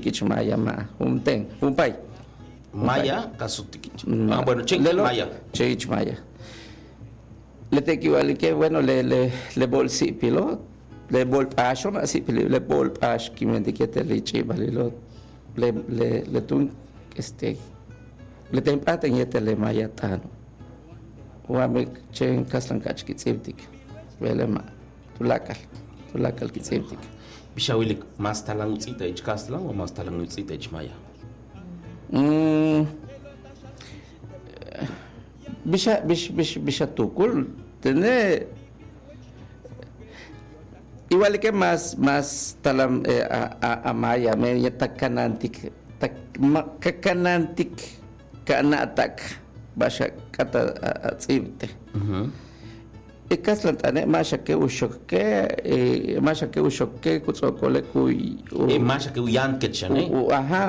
tikich maya ma ten un pai maya caso tikich bueno chenki maya chich maya le te equivale que bueno le bolsi pilo le bol pasho ma si pilo le bol pash que me que te le chivali lo le tun le tempate en yete le maya tano wa me chen kaslan kach kitziptik vele ma tulakal kitziptik bishawilik mas talang utsita ich kaslan o mas talang utsita ich maya bisha tukul tiene igual que más talam a maya me takanantik kanatak basha kata tsibte ikaslan tane masha ke ushokke kutsokole kuy masha ke uyan ketchane aha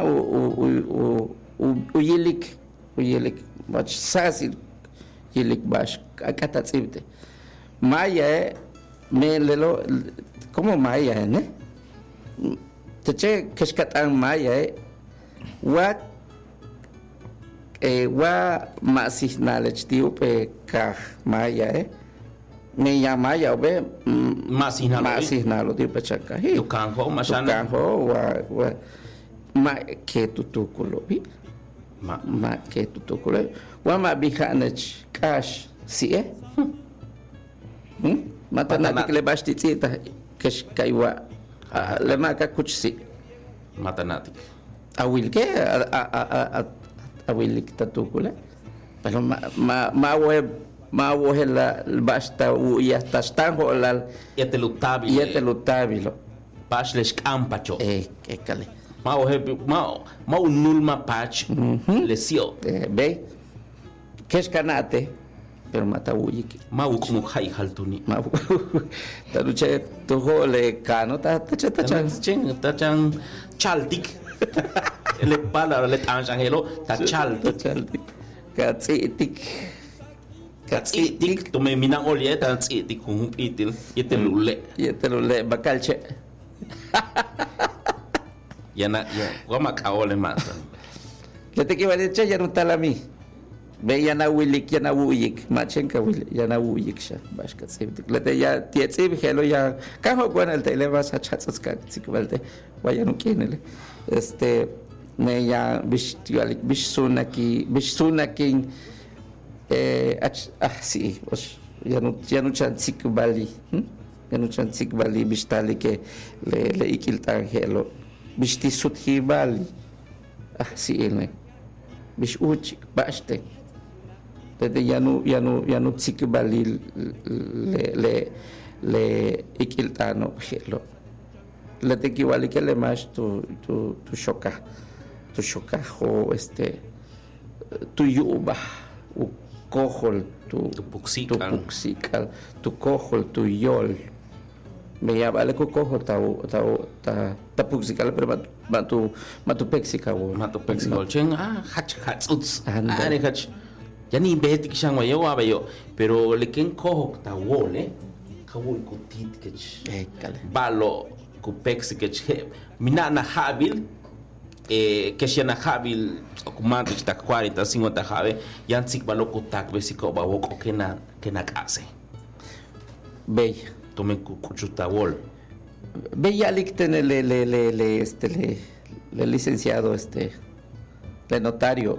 uyilik mach sasi yilik bash kata tsibte maya me lelo como maya ne teche keskatan maya wa masih knowledge tiu pe ka maya me ya maya be masih knowledge tiu pe chaka hi kanho mashana kanho wa ma ke tutukulo bi ma ke tutukulo wa ma bihanach cash si matanatik le basti tsita kesh kaiwa le ma ka kuchsi matanatik awil ke awil tatukula pero ma we la basta u ya tastan ho la yetelutabilo pas les campacho kale ma unulma patch lesio be kesh kanate pero mata uyik ma ukmu khai haltuni ma taruche to le kano ta tachan chaltik le pala le tanjangelo ta chaltik katsitik to me mina olie ta tsitik kun pitil yetelulle bakalche yana goma kaole mata le te que vale che ya no talami be yana wilik yana wuyik machenka wil yana wuyik sha bashka tsibtik le te ya tietsib helo ya kaho con el tele vas a chatsas ka tsikvalte vaya no kinele me ya bish sunaki sí ya no chan tsikvali ya no chan tsikvali bishtali que le ikiltan helo bishti suthibali sí ele bish uchik bashte tete ya no tsikvali le ikiltano helo le te equivale que le más tu shoka ho tu yuba u kohol tu puxikal tu kohol tu yol me ya vale ko kohol ta puxikal pero matu pexika chen hach uts ane hach yani betik shangwa yo abayo pero le ken kohol ta wole kawul ko tit kech balo kupeksi que mina na habil que si na habil okumando está 40 50 have yan sik balo kutak besiko ba woko que na kase be tome kuchuta wol be ya liktene le licenciado le notario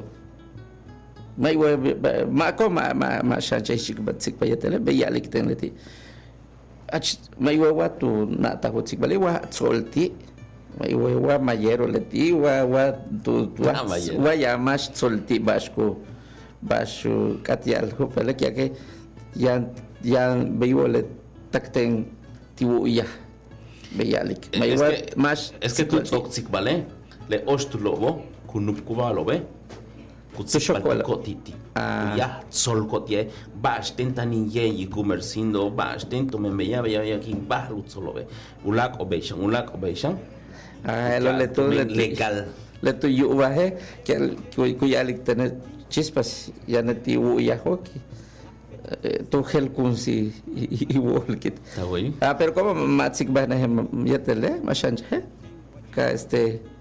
ma shaje shik batsik payetele be ya liktene ti may wa tu na ta hotsik bali wa solti may wa mayero leti wa tu wa ya mas solti bashu katial ho pele que yan beyo takten tiu ya beyalik may wa mas es que tu toxic vale le ostu lobo kunup kubalo be chocolate kotiti ya sol kotie basten tani ye comercindo basten to me ya aquí balu solo be ulak obeshan lo legal le tu yuba que kuyalik tener chispas ya nati ya hoki tu gel kunsi y volkit está bueno pero como matsik bana yetele mashanje ka